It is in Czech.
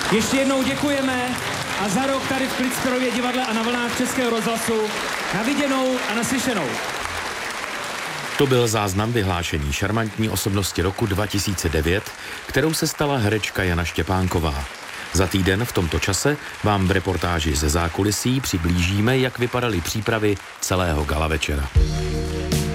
Ještě jednou děkujeme a za rok tady v Klitsperově divadle a na vlnách Českého rozhlasu. Na viděnou a naslyšenou. To byl záznam vyhlášení šarmantní osobnosti roku 2009, kterou se stala herečka Jana Štěpánková. Za týden v tomto čase vám v reportáži ze zákulisí přiblížíme, jak vypadaly přípravy celého gala večera.